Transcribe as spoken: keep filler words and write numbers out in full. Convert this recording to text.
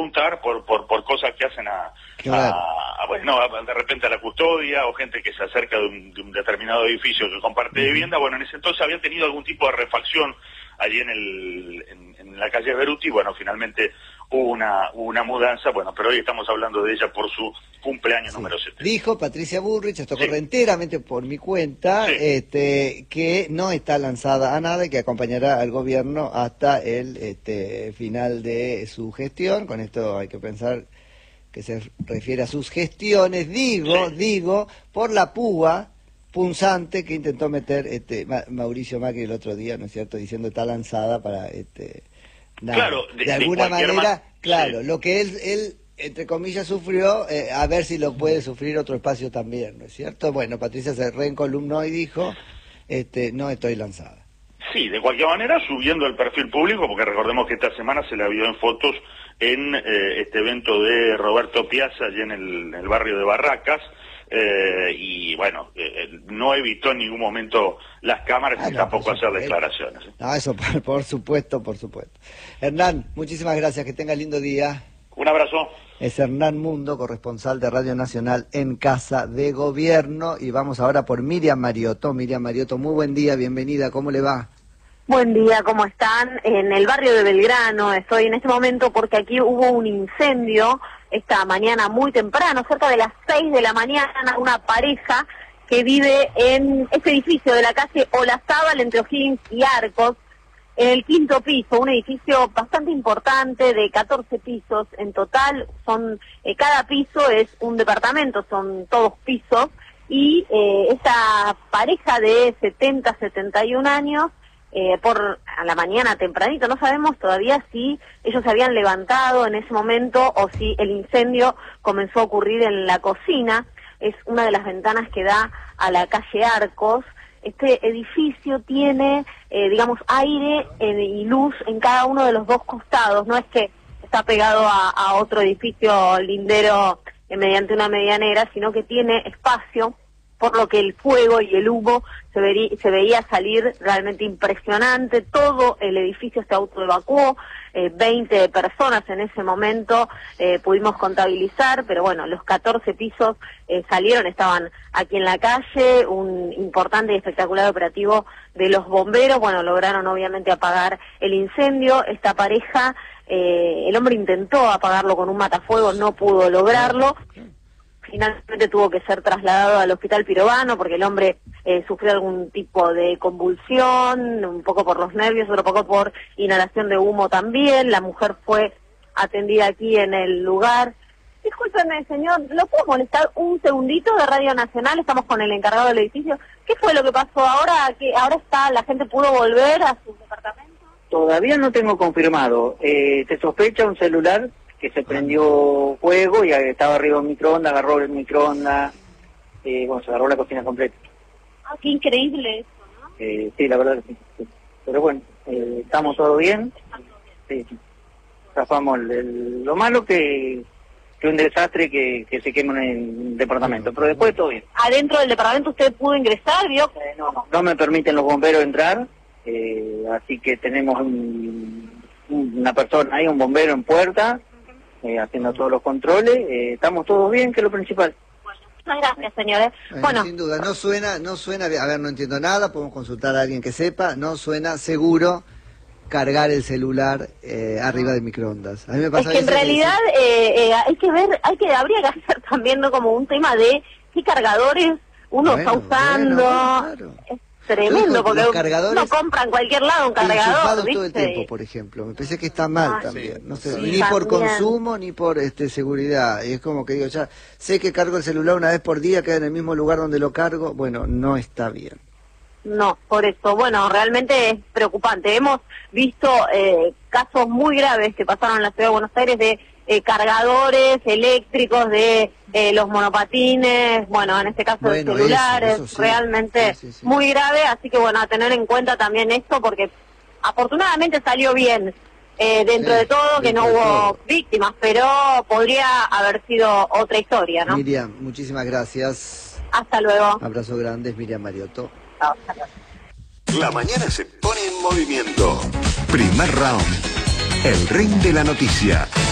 preguntar por por, por cosas que hacen a, claro. a, a bueno, a, de repente a la custodia, o gente que se acerca de un, de un determinado edificio que comparte uh-huh. vivienda. Bueno, en ese entonces habían tenido algún tipo de refacción allí en el en, en la calle Beruti. Bueno, finalmente hubo una, hubo una mudanza, bueno, pero hoy estamos hablando de ella por su cumpleaños sí. número setenta. Dijo Patricia Bullrich, esto sí. corre enteramente por mi cuenta, sí. este, que no está lanzada a nada y que acompañará al gobierno hasta el este, final de su gestión. Con esto hay que pensar que se refiere a sus gestiones, digo, sí. digo, por la púa punzante que intentó meter este Ma Mauricio Macri el otro día, ¿no es cierto?, diciendo está lanzada para... este nada. Claro, de, de alguna de manera, man... claro, sí. lo que él, él, entre comillas, sufrió, eh, a ver si lo puede sufrir otro espacio también, ¿no es cierto? Bueno, Patricia se reencolumnó y dijo, este, no estoy lanzada. Sí, de cualquier manera, subiendo el perfil público, porque recordemos que esta semana se la vio en fotos en eh, este evento de Roberto Piazza, allí en el, en el barrio de Barracas, eh, y bueno, eh, no evitó en ningún momento las cámaras ah, y no, tampoco hacer declaraciones. ¿eh? No, eso por, por supuesto, por supuesto. Hernán, muchísimas gracias, que tengas lindo día. Un abrazo. Es Hernán Mundo, corresponsal de Radio Nacional en Casa de Gobierno, y vamos ahora por Miriam Mariotto. Miriam Mariotto, muy buen día, bienvenida, ¿cómo le va? Buen día, ¿cómo están? En el barrio de Belgrano estoy en este momento porque aquí hubo un incendio esta mañana muy temprano, cerca de las seis de la mañana, una pareja que vive en este edificio de la calle Olazábal entre O'Higgins y Arcos, en el quinto piso, un edificio bastante importante de catorce pisos en total, son eh, cada piso es un departamento, son todos pisos, y eh, esa pareja de setenta, setenta y un años, Eh, por a la mañana tempranito, no sabemos todavía si ellos se habían levantado en ese momento o si el incendio comenzó a ocurrir en la cocina. Es una de las ventanas que da a la calle Arcos. Este edificio tiene, eh, digamos, aire eh, y luz en cada uno de los dos costados, no es que está pegado a, a otro edificio lindero eh, mediante una medianera, sino que tiene espacio, por lo que el fuego y el humo se, verí, se veía salir realmente impresionante. Todo el edificio se autoevacuó, eh, veinte personas en ese momento eh, pudimos contabilizar, pero bueno, los catorce pisos eh, salieron, estaban aquí en la calle, un importante y espectacular operativo de los bomberos, bueno, lograron obviamente apagar el incendio. Esta pareja, eh, el hombre intentó apagarlo con un matafuegos, no pudo lograrlo. Finalmente tuvo que ser trasladado al hospital Pirovano porque el hombre eh, sufrió algún tipo de convulsión, un poco por los nervios, otro poco por inhalación de humo también. La mujer fue atendida aquí en el lugar. Discúlpeme, señor, ¿lo puedo molestar un segundito de Radio Nacional? Estamos con el encargado del edificio. ¿Qué fue lo que pasó ahora? ¿Que ahora está, la gente pudo volver a sus departamentos? Todavía no tengo confirmado. Eh, se sospecha un celular que se prendió fuego y estaba arriba un microondas, agarró el microondas, eh, bueno, se agarró la cocina completa. Ah, qué increíble eso, ¿no? Eh, sí, la verdad que sí, sí. Pero bueno, eh, estamos todo bien. Sí, sí. Zafamos el, el, lo malo que, que un desastre que, que se quema en el departamento, pero después todo bien. ¿Adentro del departamento usted pudo ingresar, vio? Eh, no, no me permiten los bomberos entrar, eh, así que tenemos un, un, una persona ahí, un bombero en puerta, Eh, haciendo todos los controles, eh, estamos todos bien, que es lo principal. Muchas gracias, señores. Bueno, bueno, sin duda, no suena, no suena, a ver, no entiendo nada, podemos consultar a alguien que sepa, no suena seguro cargar el celular eh, arriba de microondas. A mí me pasa es que en realidad eh, eh, hay que ver, hay que habría que hacer también, ¿no?, como un tema de qué cargadores uno bueno, está usando. Bueno, claro. Es tremendo, porque no compra en cualquier lado un cargador, ¿viste? Todo el tiempo, por ejemplo. Me parece que está mal ah, también. Sí. No sé, sí, ni también. por consumo ni por este seguridad. Y es como que digo, ya sé que cargo el celular una vez por día, queda en el mismo lugar donde lo cargo. Bueno, no está bien. No, por eso, bueno, realmente es preocupante. Hemos visto eh, casos muy graves que pasaron en la ciudad de Buenos Aires de eh, cargadores eléctricos de eh, los monopatines, bueno, en este caso bueno, de celulares, eso, eso sí. realmente sí, sí, sí. muy grave, así que bueno, a tener en cuenta también esto, porque afortunadamente salió bien eh, dentro sí, de todo, que no hubo todo. víctimas, pero podría haber sido otra historia, ¿no? Miriam, muchísimas gracias. Hasta luego. Abrazo grande, es Miriam Mariotto. Hasta luego. La mañana se pone en movimiento. Primer round. El ring de la noticia.